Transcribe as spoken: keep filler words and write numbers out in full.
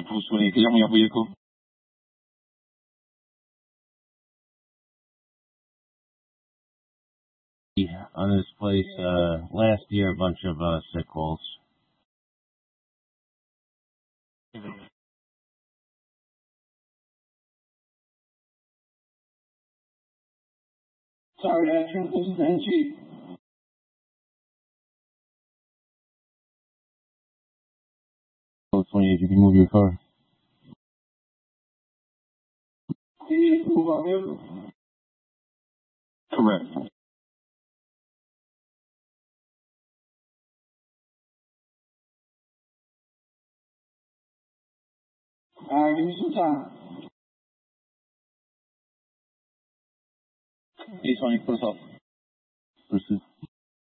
Hopefully, can you have a vehicle? On this place, uh, last year, a bunch of, uh, sick calls. Sorry, that transmission's and cheap. Oh, twenty-eight, you can move your car. Please move our vehicle. Correct. Alright, give me some time. eight twenty, put us off. Proceed.